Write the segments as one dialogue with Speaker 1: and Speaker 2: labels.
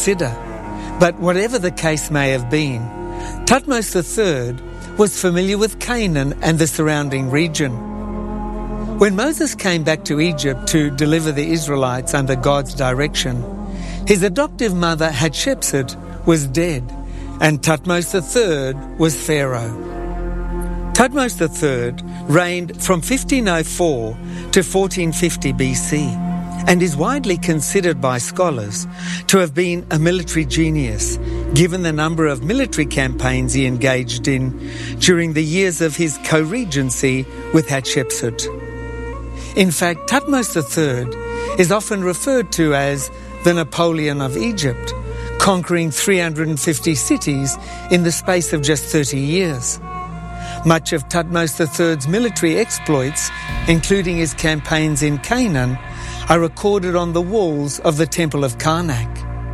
Speaker 1: consider. But whatever the case may have been, Thutmose III was familiar with Canaan and the surrounding region. When Moses came back to Egypt to deliver the Israelites under God's direction, his adoptive mother Hatshepsut was dead, and Thutmose III was Pharaoh. Thutmose III reigned from 1504 to 1450 BC and is widely considered by scholars to have been a military genius, given the number of military campaigns he engaged in during the years of his co-regency with Hatshepsut. In fact, Thutmose III is often referred to as the Napoleon of Egypt, conquering 350 cities in the space of just 30 years. Much of Thutmose III's military exploits, including his campaigns in Canaan, are recorded on the walls of the Temple of Karnak.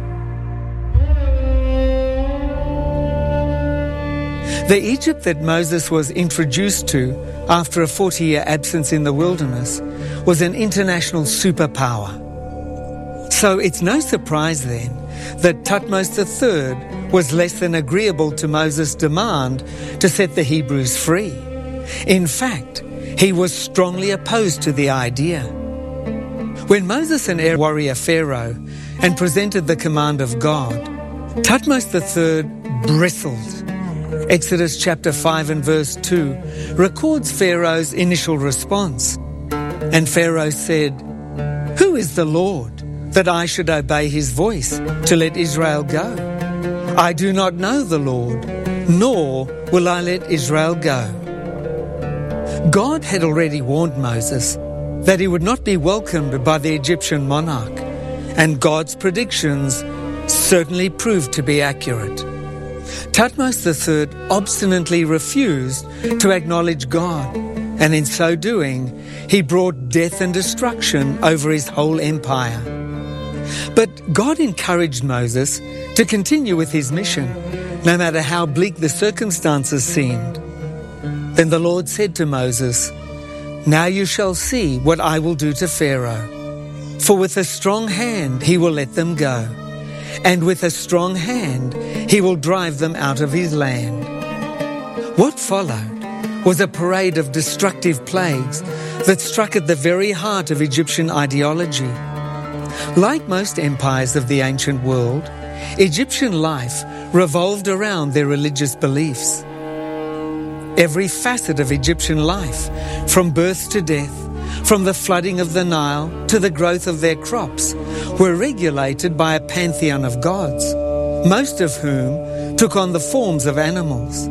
Speaker 1: The Egypt that Moses was introduced to after a 40-year absence in the wilderness was an international superpower. So it's no surprise then that Thutmose III was less than agreeable to Moses' demand to set the Hebrews free. In fact, he was strongly opposed to the idea. When Moses and Aaron warrior Pharaoh and presented the command of God, Thutmose III bristled. Exodus chapter 5 and verse 2 records Pharaoh's initial response. And Pharaoh said, "Who is the Lord, that I should obey his voice to let Israel go? I do not know the Lord, nor will I let Israel go." God had already warned Moses that he would not be welcomed by the Egyptian monarch, and God's predictions certainly proved to be accurate. Thutmose III obstinately refused to acknowledge God, and in so doing, he brought death and destruction over his whole empire. But God encouraged Moses to continue with his mission, no matter how bleak the circumstances seemed. Then the Lord said to Moses, "Now you shall see what I will do to Pharaoh. For with a strong hand he will let them go, and with a strong hand he will drive them out of his land." What followed was a parade of destructive plagues that struck at the very heart of Egyptian ideology. Like most empires of the ancient world, Egyptian life revolved around their religious beliefs. Every facet of Egyptian life, from birth to death, from the flooding of the Nile to the growth of their crops, were regulated by a pantheon of gods, most of whom took on the forms of animals.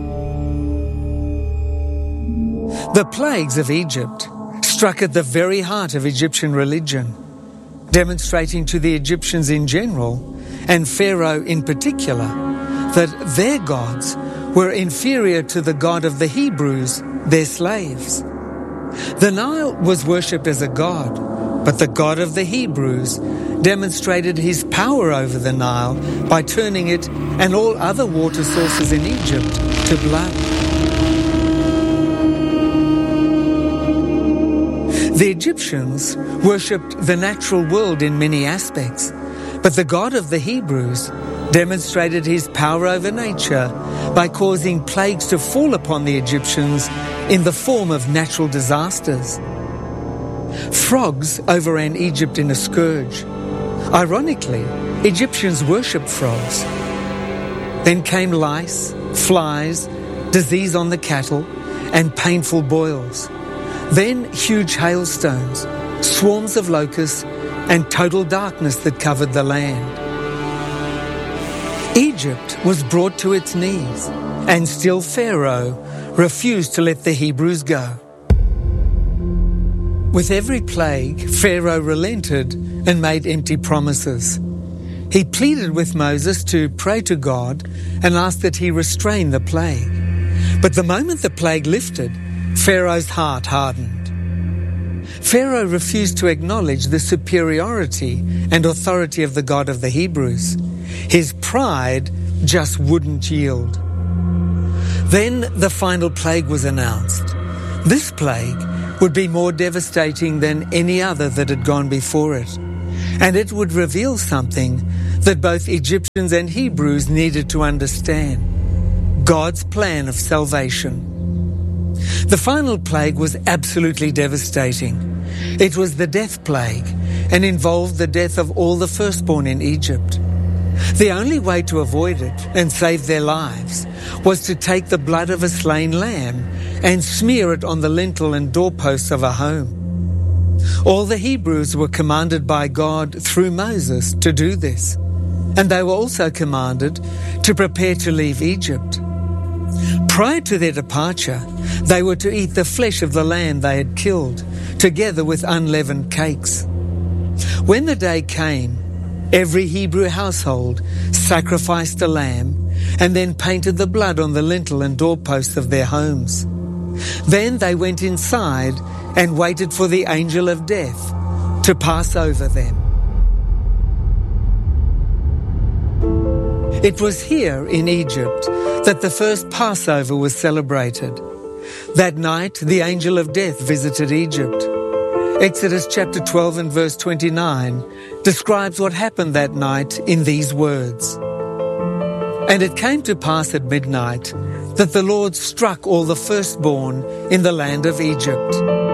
Speaker 1: The plagues of Egypt struck at the very heart of Egyptian religion, demonstrating to the Egyptians in general, and Pharaoh in particular, that their gods were inferior to the God of the Hebrews, their slaves. The Nile was worshipped as a god, but the God of the Hebrews demonstrated his power over the Nile by turning it and all other water sources in Egypt to blood. The Egyptians worshipped the natural world in many aspects, but the God of the Hebrews demonstrated his power over nature by causing plagues to fall upon the Egyptians in the form of natural disasters. Frogs overran Egypt in a scourge. Ironically, Egyptians worshipped frogs. Then came lice, flies, disease on the cattle, and painful boils. Then huge hailstones, swarms of locusts, and total darkness that covered the land. Egypt was brought to its knees, and still Pharaoh refused to let the Hebrews go. With every plague, Pharaoh relented and made empty promises. He pleaded with Moses to pray to God and asked that he restrain the plague. But the moment the plague lifted, Pharaoh's heart hardened. Pharaoh refused to acknowledge the superiority and authority of the God of the Hebrews. His pride just wouldn't yield. Then the final plague was announced. This plague would be more devastating than any other that had gone before it, and it would reveal something that both Egyptians and Hebrews needed to understand: God's plan of salvation. The final plague was absolutely devastating. It was the death plague and involved the death of all the firstborn in Egypt. The only way to avoid it and save their lives was to take the blood of a slain lamb and smear it on the lintel and doorposts of a home. All the Hebrews were commanded by God through Moses to do this, and they were also commanded to prepare to leave Egypt. Prior to their departure, they were to eat the flesh of the lamb they had killed, together with unleavened cakes. When the day came, every Hebrew household sacrificed a lamb and then painted the blood on the lintel and doorposts of their homes. Then they went inside and waited for the angel of death to pass over them. It was here in Egypt that the first Passover was celebrated. That night, the angel of death visited Egypt. Exodus chapter 12 and verse 29 describes what happened that night in these words: "And it came to pass at midnight that the Lord struck all the firstborn in the land of Egypt."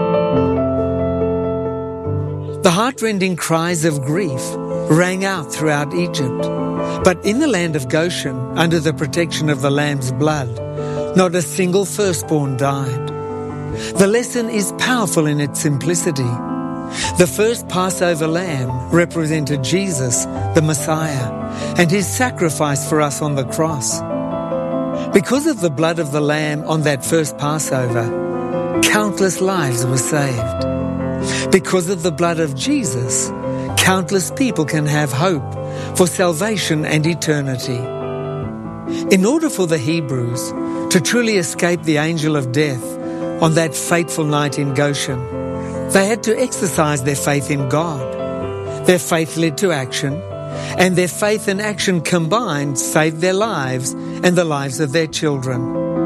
Speaker 1: The heartrending cries of grief rang out throughout Egypt. But in the land of Goshen, under the protection of the Lamb's blood, not a single firstborn died. The lesson is powerful in its simplicity. The first Passover lamb represented Jesus, the Messiah, and his sacrifice for us on the cross. Because of the blood of the lamb on that first Passover, countless lives were saved. Because of the blood of Jesus, countless people can have hope for salvation and eternity. In order for the Hebrews to truly escape the angel of death on that fateful night in Goshen, they had to exercise their faith in God. Their faith led to action, and their faith and action combined saved their lives and the lives of their children.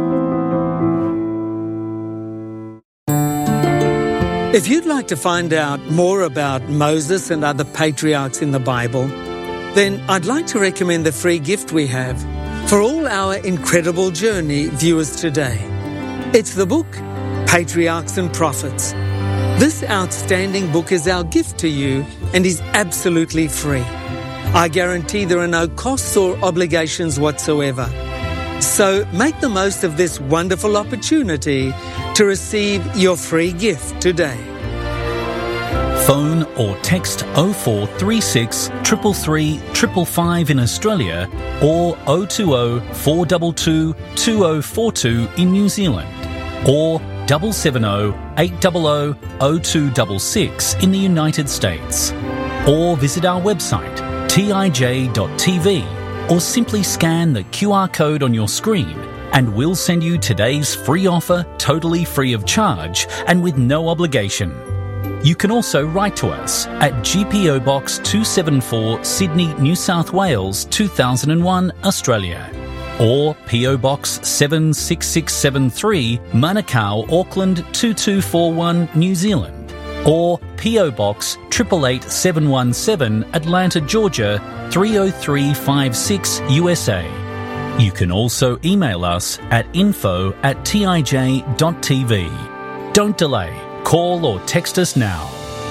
Speaker 1: If you'd like to find out more about Moses and other patriarchs in the Bible, then I'd like to recommend the free gift we have for all our Incredible Journey viewers today. It's the book, Patriarchs and Prophets. This outstanding book is our gift to you and is absolutely free. I guarantee there are no costs or obligations whatsoever. So make the most of this wonderful opportunity to receive your free gift today.
Speaker 2: Phone or text 0436 333 555 in Australia or 020 422 2042 in New Zealand or 770 800 0266 in the United States, or visit our website tij.tv, or simply scan the QR code on your screen and we'll send you today's free offer totally free of charge and with no obligation. You can also write to us at GPO Box 274 Sydney, New South Wales 2001, Australia, or PO Box 76673 Manukau, Auckland 2241, New Zealand, or PO Box 888717 Atlanta, Georgia 30356 USA. You can also email us at info@tij.tv. Don't delay. Call or text us now.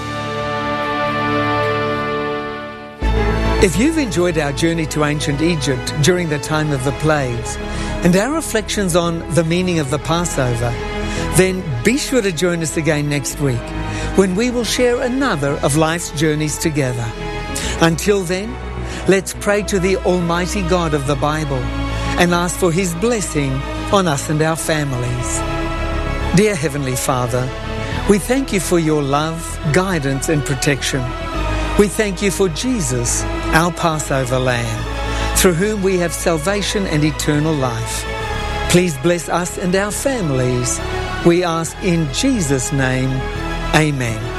Speaker 1: If you've enjoyed our journey to ancient Egypt during the time of the plagues and our reflections on the meaning of the Passover, then be sure to join us again next week when we will share another of life's journeys together. Until then, let's pray to the Almighty God of the Bible and ask for His blessing on us and our families. Dear Heavenly Father, we thank you for your love, guidance and protection. We thank you for Jesus, our Passover Lamb, through whom we have salvation and eternal life. Please bless us and our families. We ask in Jesus' name, Amen.